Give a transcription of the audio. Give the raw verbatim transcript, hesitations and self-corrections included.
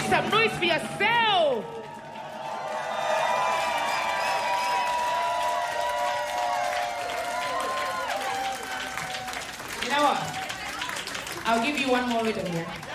some noise for yourself. You know what? I'll give you one more rhythm here.